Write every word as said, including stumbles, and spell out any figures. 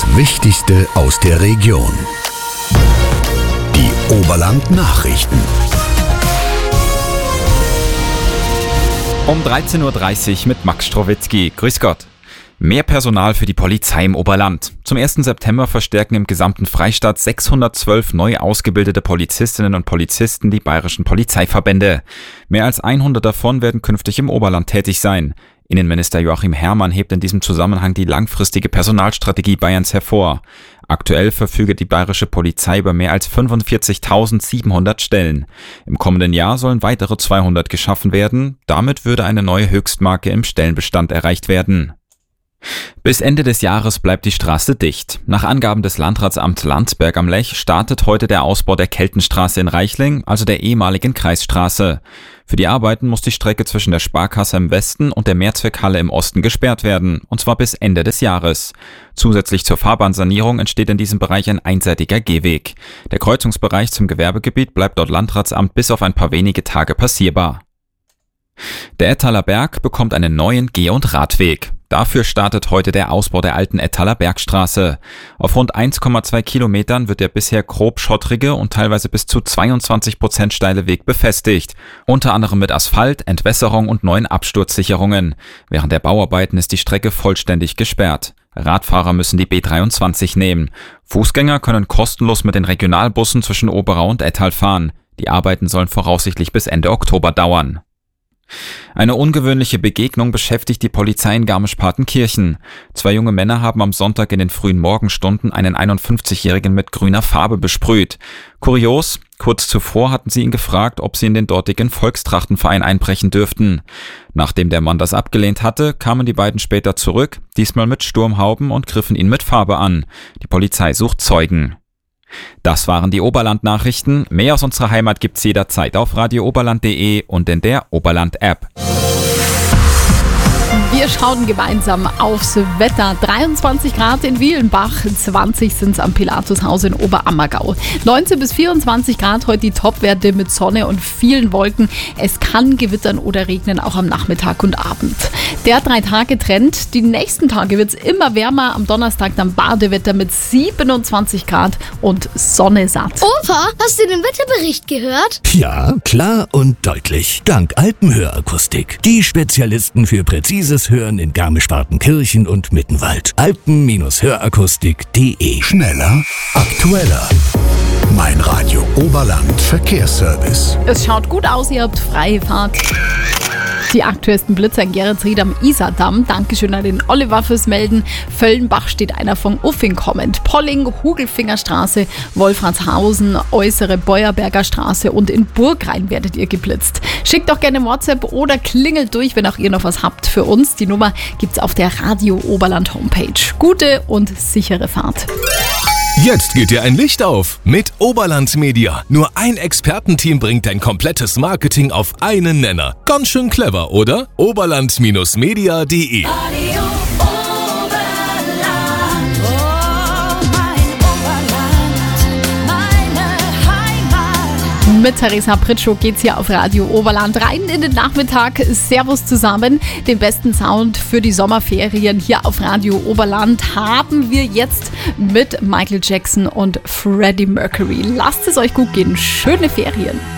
Wichtigste aus der Region. Die Oberland Nachrichten. Um dreizehn Uhr dreißig mit Max Strowitzki. Grüß Gott. Mehr Personal für die Polizei im Oberland. Zum ersten September verstärken im gesamten Freistaat sechshundertzwölf neu ausgebildete Polizistinnen und Polizisten die bayerischen Polizeiverbände. Mehr als hundert davon werden künftig im Oberland tätig sein. Innenminister Joachim Herrmann hebt in diesem Zusammenhang die langfristige Personalstrategie Bayerns hervor. Aktuell verfüge die bayerische Polizei über mehr als fünfundvierzigtausendsiebenhundert Stellen. Im kommenden Jahr sollen weitere zweihundert geschaffen werden. Damit würde eine neue Höchstmarke im Stellenbestand erreicht werden. Bis Ende des Jahres bleibt die Straße dicht. Nach Angaben des Landratsamts Landsberg am Lech startet heute der Ausbau der Keltenstraße in Reichling, also der ehemaligen Kreisstraße. Für die Arbeiten muss die Strecke zwischen der Sparkasse im Westen und der Mehrzweckhalle im Osten gesperrt werden, und zwar bis Ende des Jahres. Zusätzlich zur Fahrbahnsanierung entsteht in diesem Bereich ein einseitiger Gehweg. Der Kreuzungsbereich zum Gewerbegebiet bleibt laut Landratsamt bis auf ein paar wenige Tage passierbar. Der Ettaler Berg bekommt einen neuen Geh- und Radweg. Dafür startet heute der Ausbau der alten Ettaler Bergstraße. Auf rund eins Komma zwei Kilometern wird der bisher grob schottrige und teilweise bis zu zweiundzwanzig Prozent steile Weg befestigt. Unter anderem mit Asphalt, Entwässerung und neuen Absturzsicherungen. Während der Bauarbeiten ist die Strecke vollständig gesperrt. Radfahrer müssen die B dreiundzwanzig nehmen. Fußgänger können kostenlos mit den Regionalbussen zwischen Oberau und Ettal fahren. Die Arbeiten sollen voraussichtlich bis Ende Oktober dauern. Eine ungewöhnliche Begegnung beschäftigt die Polizei in Garmisch-Partenkirchen. Zwei junge Männer haben am Sonntag in den frühen Morgenstunden einen einundfünfzigjährigen mit grüner Farbe besprüht. Kurios, kurz zuvor hatten sie ihn gefragt, ob sie in den dortigen Volkstrachtenverein einbrechen dürften. Nachdem der Mann das abgelehnt hatte, kamen die beiden später zurück, diesmal mit Sturmhauben, und griffen ihn mit Farbe an. Die Polizei sucht Zeugen. Das waren die Oberland-Nachrichten. Mehr aus unserer Heimat gibt's jederzeit auf radio oberland punkt de und in der Oberland-App. Wir schauen gemeinsam aufs Wetter. dreiundzwanzig Grad in Wielenbach, zwanzig sind es am Pilatushaus in Oberammergau. neunzehn bis vierundzwanzig Grad heute die Topwerte mit Sonne und vielen Wolken. Es kann gewittern oder regnen, auch am Nachmittag und Abend. Der Drei-Tage-Trend. Die nächsten Tage wird es immer wärmer. Am Donnerstag dann Badewetter mit siebenundzwanzig Grad und Sonne satt. Opa, hast du den Wetterbericht gehört? Ja, klar und deutlich. Dank Alpenhörakustik. Die Spezialisten für präzises Hören in Garmisch-Partenkirchen und Mittenwald. alpen Hörakustik punkt de. Schneller, aktueller. Mein Radio Oberland Verkehrsservice. Es schaut gut aus, ihr habt freie Fahrt. Die aktuellsten Blitzer in Geretsried am Isardamm. Dankeschön an den Oliver fürs Melden. Völlenbach steht einer von Uffing kommend. Polling, Hugelfingerstraße, Wolfratshausen, Äußere Beuerberger Straße und in Burgrhein werdet ihr geblitzt. Schickt doch gerne WhatsApp oder klingelt durch, wenn auch ihr noch was habt für uns. Die Nummer gibt's auf der Radio Oberland Homepage. Gute und sichere Fahrt. Jetzt geht dir ein Licht auf mit Oberland Media. Nur ein Expertenteam bringt dein komplettes Marketing auf einen Nenner. Ganz schön clever, oder? oberland Media punkt de. Mit Theresa Pritschow geht's hier auf Radio Oberland rein in den Nachmittag. Servus zusammen. Den besten Sound für die Sommerferien hier auf Radio Oberland haben wir jetzt mit Michael Jackson und Freddie Mercury. Lasst es euch gut gehen. Schöne Ferien.